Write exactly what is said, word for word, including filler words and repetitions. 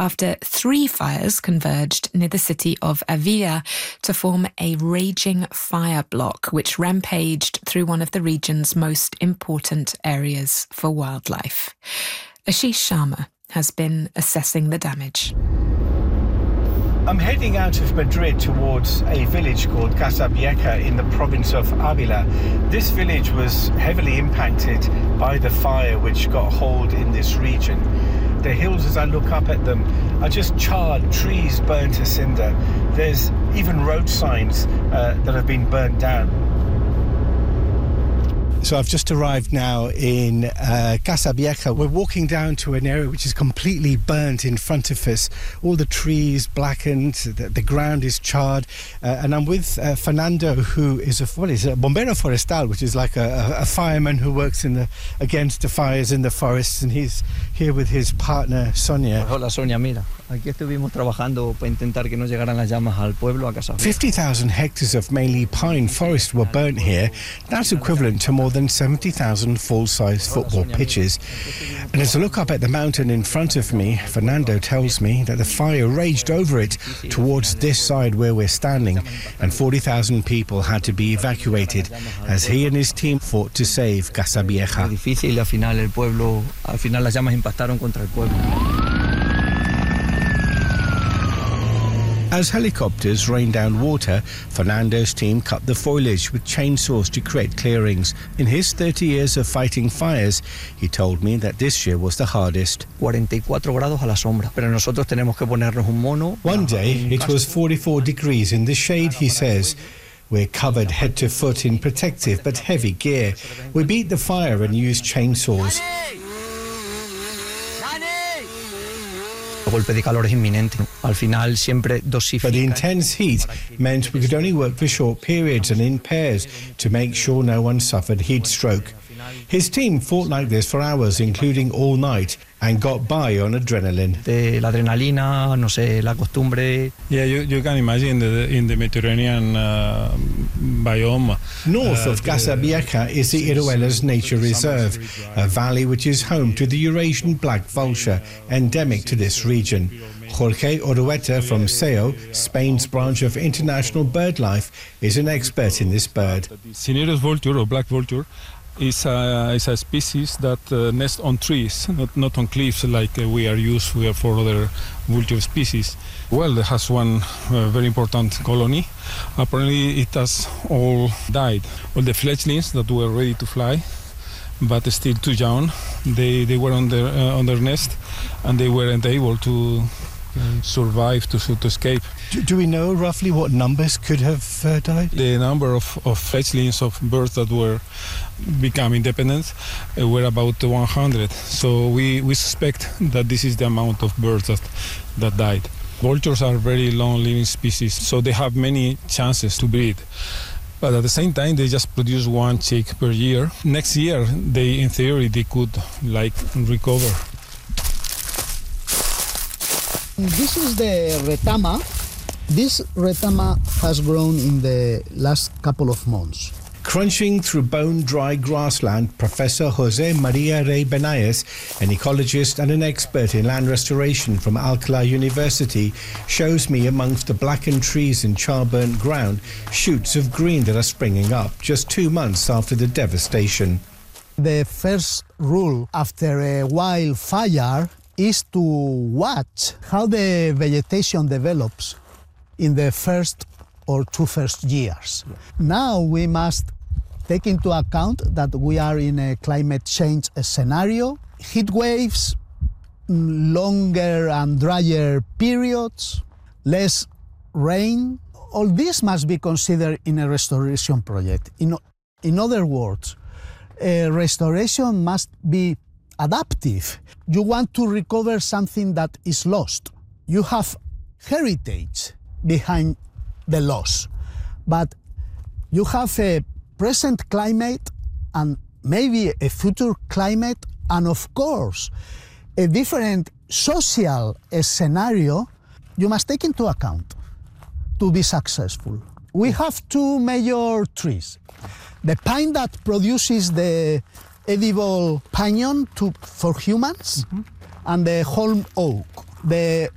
after three fires converged near the city of Avila to form a raging fire block which rampaged through one of the region's most important areas for wildlife. Ashish Sharma has been assessing the damage. I'm heading out of Madrid towards a village called Casablanca in the province of Avila. This village was heavily impacted by the fire which got hold in this region. The hills, as I look up at them, are just charred, trees burnt to cinder. There's even road signs uh, that have been burnt down. So I've just arrived now in uh, Casablanca. We're walking down to an area which is completely burnt in front of us. All the trees blackened, the, the ground is charred. Uh, and I'm with uh, Fernando, who is a, what is it, a bombero forestal, which is like a, a fireman who works in the against the fires in the forests. And he's here with his partner, Sonia. Hola, Sonia, mira. Aquí estuvimos trabajando para intentar que no llegaran las llamas al pueblo, a Casablanca. fifty thousand hectares of mainly pine forest were burnt here. That's equivalent to more than seventy thousand full-size football pitches. And as I look up at the mountain in front of me, Fernando tells me that the fire raged over it towards this side where we're standing, and forty thousand people had to be evacuated as he and his team fought to save Casablanca. Difícil, al final el pueblo, al final las llamas impactaron contra el pueblo. As helicopters rained down water, Fernando's team cut the foliage with chainsaws to create clearings. In his thirty years of fighting fires, he told me that this year was the hardest. cuarenta y cuatro grados a la sombra, pero nosotros tenemos que ponernos un mono. One day, it was forty-four degrees in the shade, he says. We're covered head to foot in protective but heavy gear. We beat the fire and used chainsaws. El golpe de calor es inminente. Al final siempre dosifica. But the intense heat meant we could only work for short periods and in pairs to make sure no one suffered heat stroke. His team fought like this for hours, including all night, and got by on adrenaline. De la adrenalina, no sé, la costumbre. Yeah, you, you can imagine that in the Mediterranean uh, biome. North uh, of Casablanca is the Iruelas Nature Reserve, a valley which is home to the Eurasian black vulture, endemic to this region. Jorge Orueta from S E O, Spain's branch of international birdlife, is an expert in this bird. Cinereus vulture, or black vulture, is a, is a species that uh, nests on trees, not, not on cliffs like uh, we are used we are for other vulture species. Well, it has one uh, very important colony. Apparently it has all died. All the fledglings that were ready to fly, but still too young, they, they were on their, uh, on their nest and they weren't able to survive, to, to escape. Do, do we know roughly what numbers could have uh, died? The number of, of fledglings of birds that were become independent uh, were about one hundred. So we, we suspect that this is the amount of birds that, that died. Vultures are very long-living species, so they have many chances to breed. But at the same time, they just produce one chick per year. Next year, they, in theory, they could like recover. This is the retama. This retama has grown in the last couple of months. Crunching through bone-dry grassland, Professor Jose Maria Rey Benayes, an ecologist and an expert in land restoration from Alcalá University, shows me amongst the blackened trees and char-burnt ground shoots of green that are springing up just two months after the devastation. The first rule after a wildfire is to watch how the vegetation develops in the first or two first years. Now we must take into account that we are in a climate change scenario, heat waves, longer and drier periods, less rain. All this must be considered in a restoration project. In, in other words, a restoration must be adaptive. You want to recover something that is lost. You have heritage behind the loss, but you have a present climate and maybe a future climate, and of course a different social scenario you must take into account to be successful. We have two major trees. The pine that produces the edible pinyon to, for humans, mm-hmm. and the holm oak. The